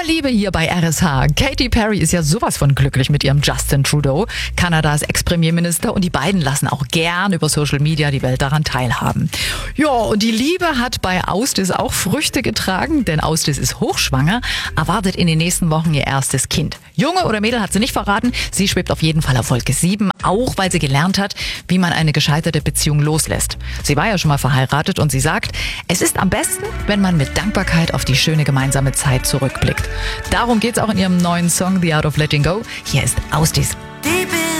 Liebe hier bei RSH. Katy Perry ist ja sowas von glücklich mit ihrem Justin Trudeau, Kanadas Ex-Premierminister, und die beiden lassen auch gern über Social Media die Welt daran teilhaben. Ja, und die Liebe hat bei Austis auch Früchte getragen, denn Austis ist hochschwanger, erwartet in den nächsten Wochen ihr erstes Kind. Junge oder Mädel hat sie nicht verraten, sie schwebt auf jeden Fall auf Wolke 7, auch weil sie gelernt hat, wie man eine gescheiterte Beziehung loslässt. Sie war ja schon mal verheiratet und sie sagt, es ist am besten, wenn man mit Dankbarkeit auf die schöne gemeinsame Zeit zurückblickt. Darum geht's auch in ihrem neuen Song The Art of Letting Go. Hier ist Austis.